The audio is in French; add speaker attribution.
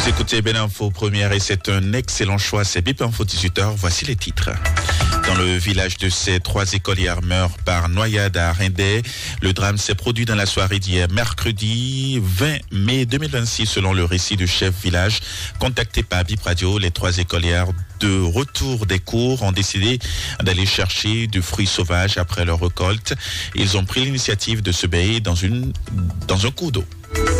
Speaker 1: Écoutez Ben Info première et c'est un excellent choix, c'est BIP Info 18h, voici les titres. Dans le village de ces 3 écolières meurent par noyade à Rindey. Le drame s'est produit dans la soirée d'hier, mercredi 20 mai 2026, selon le récit du chef village. Contacté par BIP Radio, les 3 écolières de retour des cours ont décidé d'aller chercher du fruit sauvage après leur récolte. Ils ont pris l'initiative de se baigner dans un cours d'eau.